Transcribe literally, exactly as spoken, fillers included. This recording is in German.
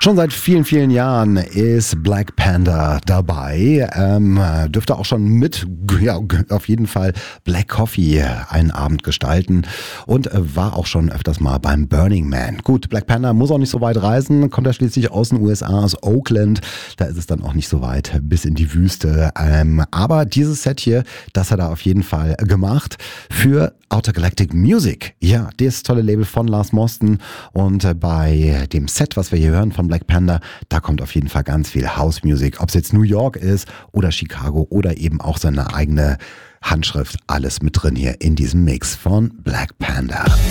Schon seit vielen, vielen Jahren ist Black Panda dabei. Ähm, dürfte auch schon mit, ja, auf jeden Fall Black Coffee einen Abend gestalten und war auch schon öfters mal beim Burning Man. Gut, Black Panda muss auch nicht so weit reisen, kommt er schließlich aus den U S A, aus Oakland. Da ist es dann auch nicht so weit bis in die Wüste. Ähm, aber dieses Set hier, das hat er auf jeden Fall gemacht für Outer Galactic Music. Ja, das tolle Label von Lars Mosten. Und bei dem Set, was wir hier hören von Black Panda, da kommt auf jeden Fall ganz viel House Music. Ob es jetzt New York ist oder Chicago oder eben auch seine eigene Handschrift. Alles mit drin hier in diesem Mix von Black Panda.